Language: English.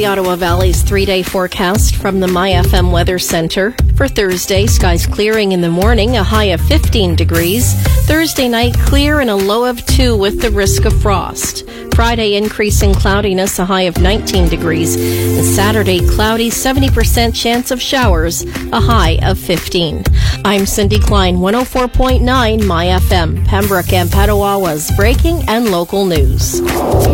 the Ottawa Valley's 3-day forecast from the MyFM Weather Centre. For Thursday, skies clearing in the morning, a high of 15 degrees. Thursday night, clear and a low of 2 with the risk of frost. Friday, increasing cloudiness, a high of 19 degrees. And Saturday, cloudy, 70% chance of showers, a high of 15. I'm Cindy Klein, 104.9 MyFM, Pembroke and Petawawa's breaking and local news.